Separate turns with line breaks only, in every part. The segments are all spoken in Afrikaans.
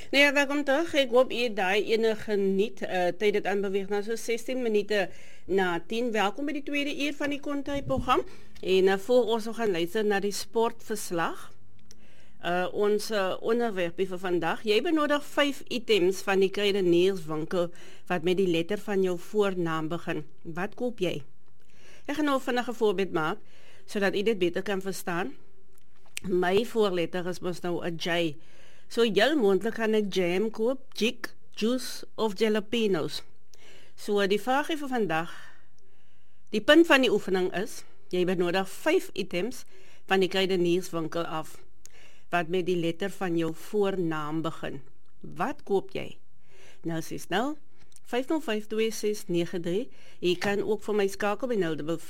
Nee, welkom terug. Ek hoop jy daai ene geniet. Tyd het aanbeweeg na so 16 minute na 10. Welkom by die tweede uur van die Kontai program. En voor ons gaan luister na die sportverslag. Ons onderwerp vir vandag. Jy benodig 5 items van die kruidenierswinkel wat met die letter van jou voornaam begin. Wat koop jy? Ek gaan nou vinnig 'n voorbeeld maak sodat jy dit beter kan verstaan. My voorletter is mos nou 'n J. So heel moontlik kan ek jam koop, jik, juice of jalapenos. So die vraag vir vandag, die punt van die oefening is, jy benodig 5 items van die kruidenierswinkel af, wat met die letter van jou voornaam begin. Wat koop jy? Nou sies nou, 5052693, jy kan ook vir my skakel by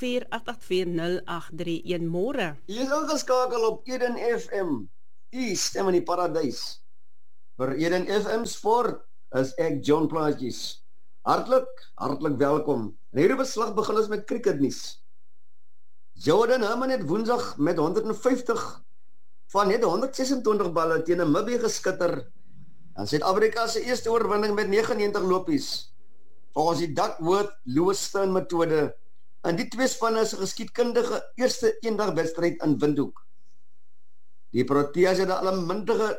044884083. Môre.
Jy is ingeskakel op Eden FM. Die stem in die paradys. Vir Eden FM Sport is ek John Plaatjes. Hartlik welkom. En hierdie beslag begin ons met cricketnuus. Jordan Herman het woensdag met 150 van net 126 balle teen Namibië geskitter. En Suid-Afrika se eerste oorwinning met 99 lopies. Volgens die Duckworth Lewiston metode. En die twee spanne is 'n geskiedkundige eerste eendagwedstryd in Windhoek. Die Proteas het 'n allemintige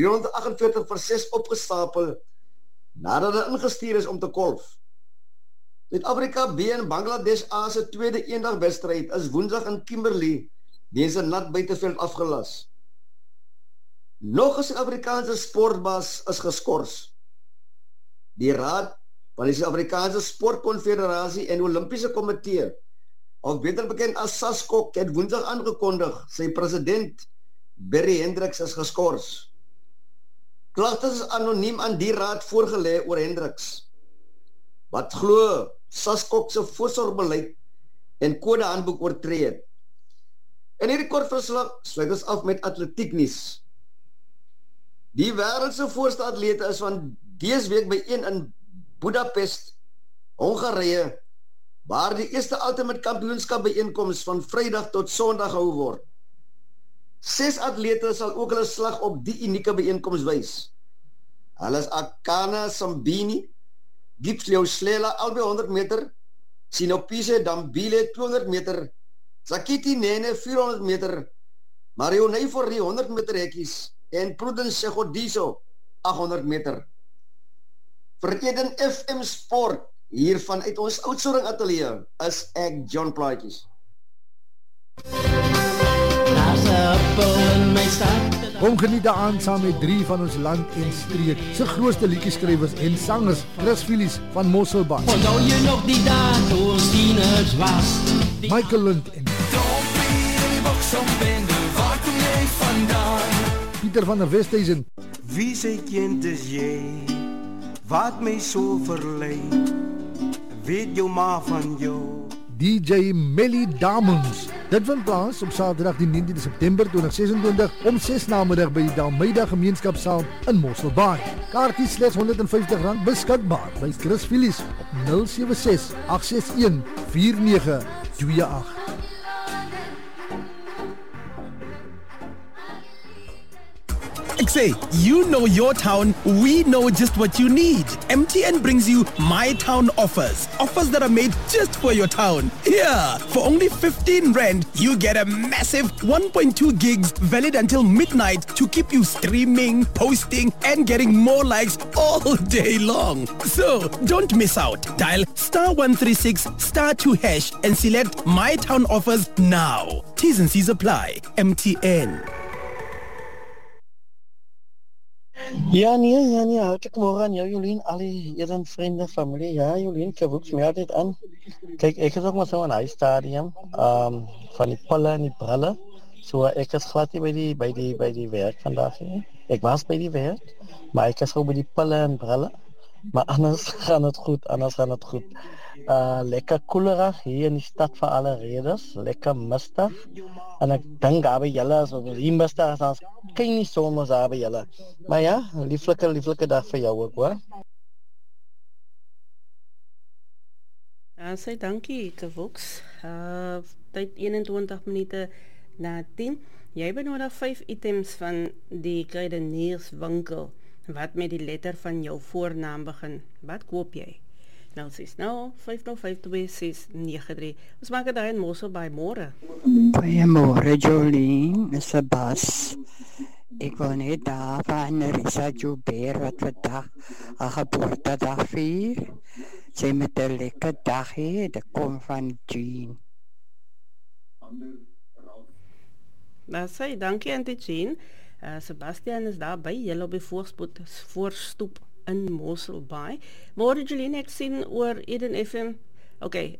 348-6 opgestapel nadat hulle ingestuur is om te kolf. Suid-Afrika B en Bangladesh A se tweede eendagwedstryd is woensdag in Kimberley weens 'n nat buiteveld afgelas. Nog 'n Suid-Afrikaanse sportbaas is geskort. Die raad van die Suid-Afrikaanse Sportkonfederasie en Olimpiese Komitee, of beter bekend as SASCOC, het woensdag aangekondig sy president Barry Hendricks is geskort. Klagtes is anoniem aan die raad voorgelê oor Hendricks, wat glo SASCOC se voorsorgbeleid en kodehandboek oortree het. In hierdie kort verslag sluit ons af met atletieknuus. Die wêreld se voorste atlete is van dese week byeen in Budapest, Hongarije, waar die eerste Ultimate Kampioenskap byeenkoms van Vrydag tot Sondag gehou word. 6 atlete sal ook hulle slag op die unieke byeenkoms wys. Hulle is Akana Sambini, Gipsleo Slela albei 100 meter, Sinopise Dambile 200 meter, Sakiti Nene 400 meter, Mario Neifori 100 meter hekkies en Prudence Segodiso 800 meter. Vir Eden FM Sport, hier vanuit ons Oudtshoorn ateljee, is ek John Plaatjes.
Kom geniet daaraan saam met 3 van ons land en streek se grootste liedjieskrywers en sangers, Chris Phillips van Mosselbaai,
Onthou jy nog die dae toe ons tieners was?
Michael Lund en Pieter van der Westhuizen.
Wie sy kind is jy, wat my so verlei, weet jou ma van jou.
DJ Melly Damons. Dit vind plaas op Saterdag die 19de September 2026 om 6 namiddag by die Dalmeida Gemeenskapsaal in Mosselbaai. Kaartjies slegs R150 beskikbaar by Chris Phillips op 076 861 4928.
Ek say, you know your town, we know just what you need. MTN brings you My Town offers. Offers that are made just for your town. Here, for only 15 Rand, you get a massive 1.2 gigs valid until midnight to keep you streaming, posting, and getting more likes all day long. So, don't miss out. Dial *136 *2# and select My Town offers now. T's and C's apply. MTN.
Ja, nee, hartelijk morgen aan jou, Jolien, alle Eden vrienden, familie. Ja, Jolien, ik heb me altijd aan. Kijk, ik is ook maar zo aan een stadium van die pillen en die brillen. So, ik is glad niet bij die werk vandaag. Ik was bij die werk, maar ik is ook bij die pillen en brillen. Maar anders gaat het goed, lekker koelerig hier in die stad van alle reders, lekker mistig. En ik denk daar bij jullie, so die mistig is als geen zomers daar bij jullie. Maar ja, lieflijke dag voor jou ook hoor.
Ja, sê dankie, Kevoks. Tyd 21 minute na 10. Jy benodig 5 items van die kruidenierswinkel wat met die letter van jou voornaam begin. Wat koop jy? 060-505-2693. Ons maak dit daar in Mosselbaai môre.
Goeiemôre Jolien, is 'n Bas. Ek wil net daar van Risa Joubert wat vandag haar geboortedag vier. Sy met 'n lekker dag hê, dit kom van Jean.
Nou sê, dankie Auntie Jean. Sebastian is daar by julle op die voorstoep in Mosselbaai. Môre Jolien, ek sien oor Eden FM. Okay,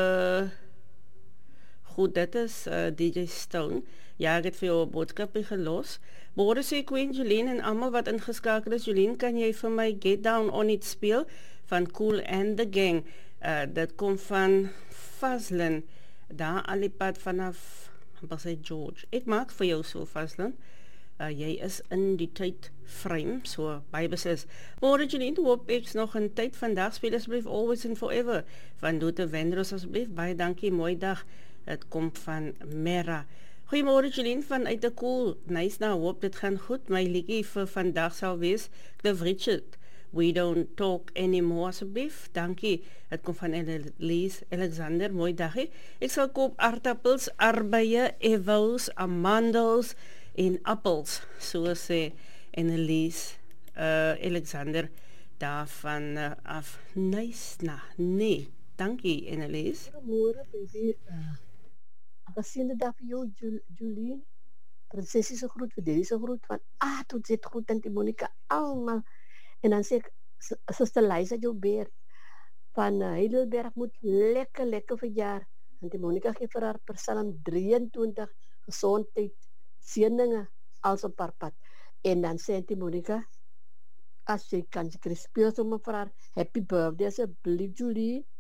goed, dit is DJ Stone. Ja, ek het vir jou 'n boodskapie gelos. Môre sê Queen Jolien en almal wat ingeskakel is. Jolien, kan jy vir my Get Down On It speel van Kool and the Gang? Dit kom van Fazlin. Daar al die pad vanaf, wat sê George. Ek maak vir jou so, Fazlin. Jy is in die tyd frame, so baie beslis. Môre Jolien, hoop ek nog in tyd vandag speel asseblief Always and Forever van Luther Vandross asseblief. Baie dankie, mooi dag. Dit kom van Mera. Goeiemôre Jolien vanuit die Kool. Nice, nou hoop dit gaan goed. My liedjie vir vandag sal wees Cliff Richard. We Don't Talk Anymore asseblief. Dankie. Dit kom van Elise Alexander. Mooi dagie. Ek sal koop aardappels, arbeie, evos, amandels en appels, so sê Elise Alexander daarvan af. Nice, nee. Dankie Elise.
Goeiemôre baby. Gesiende dag vir jou Jolien. Prinsesie se groet, vir Daddy se groet van A tot Z groet aan die Monica almal. En dan sê ek Suster Liza Joubert van Heidelberg moet lekker verjaar. En die Monica gee vir haar Psalm 23 gesondheid, seëninge als op haar pad. En dan sê die Monica, as jy kan, jy kan speel sommer vir haar happy birthday asseblief Jolien.